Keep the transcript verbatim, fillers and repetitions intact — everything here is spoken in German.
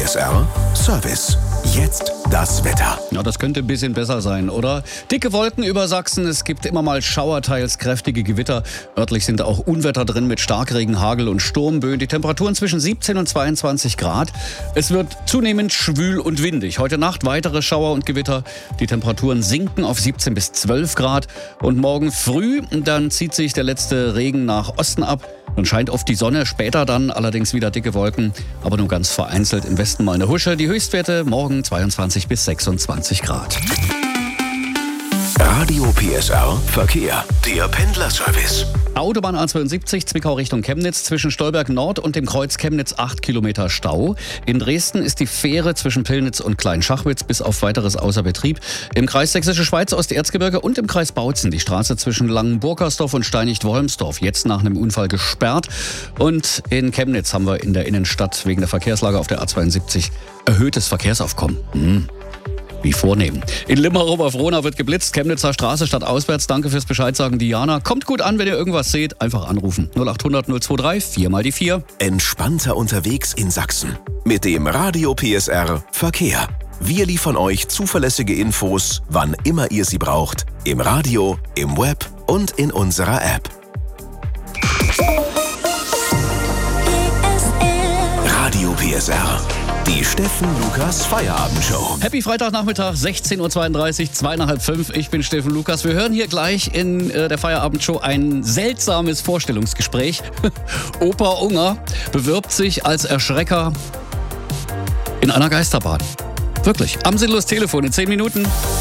S R Service. Jetzt das Wetter. Ja, das könnte ein bisschen besser sein, oder? Dicke Wolken über Sachsen, es gibt immer mal Schauer, teils kräftige Gewitter. Örtlich sind auch Unwetter drin mit Starkregen, Hagel und Sturmböen. Die Temperaturen zwischen siebzehn und zweiundzwanzig Grad. Es wird zunehmend schwül und windig. Heute Nacht weitere Schauer und Gewitter. Die Temperaturen sinken auf siebzehn bis zwölf Grad. Und morgen früh, dann zieht sich der letzte Regen nach Osten ab. Dann scheint oft die Sonne, später dann allerdings wieder dicke Wolken, aber nur ganz vereinzelt im Westen mal eine Husche. Die Höchstwerte morgen zweiundzwanzig bis sechsundzwanzig Grad. Radio P S R Verkehr. Der Pendlerservice. Autobahn A zweiundsiebzig, Zwickau Richtung Chemnitz, zwischen Stolberg Nord und dem Kreuz Chemnitz acht Kilometer Stau. In Dresden ist die Fähre zwischen Pillnitz und Kleinschachwitz bis auf weiteres außer Betrieb. Im Kreis Sächsische Schweiz, Osterzgebirge und im Kreis Bautzen die Straße zwischen Langenburgersdorf und Steinigt-Wolmsdorf jetzt nach einem Unfall gesperrt. Und in Chemnitz haben wir in der Innenstadt wegen der Verkehrslage auf der A zweiundsiebzig erhöhtes Verkehrsaufkommen. Hm. Wie vornehm. In Limmerhof-auf-Rhona wird geblitzt. Chemnitzer Straße statt auswärts. Danke fürs Bescheid sagen, Diana. Kommt gut an, wenn ihr irgendwas seht. Einfach anrufen. null achthundert null drei vier mal die vier. Entspannter unterwegs in Sachsen. Mit dem Radio P S R Verkehr. Wir liefern euch zuverlässige Infos, wann immer ihr sie braucht. Im Radio, im Web und in unserer App. Radio P S R. Die Steffen Lukas Feierabendshow. Happy Freitagnachmittag, sechzehn Uhr zweiunddreißig, zwei nach halb fünf. Ich bin Steffen Lukas. Wir hören hier gleich in äh, der Feierabendshow ein seltsames Vorstellungsgespräch. Opa Unger bewirbt sich als Erschrecker in einer Geisterbahn. Wirklich, am sinnlos Telefon in zehn Minuten.